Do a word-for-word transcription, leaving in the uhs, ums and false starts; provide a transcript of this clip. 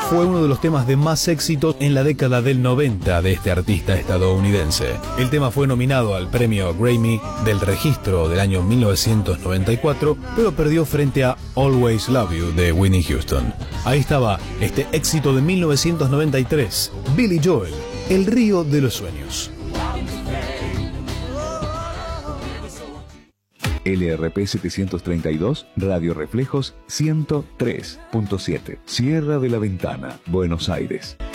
fue uno de los temas de más éxito en la década del noventa de este artista estadounidense. El tema fue nominado al premio Grammy del registro del año mil novecientos noventa y cuatro, pero perdió frente a Always Love You de Whitney Houston. Ahí estaba este éxito de mil novecientos noventa y tres, Billy Joel, El río de los sueños. L R P setecientos treinta y dos, Radio Reflejos ciento tres punto siete. Sierra de la Ventana, Buenos Aires.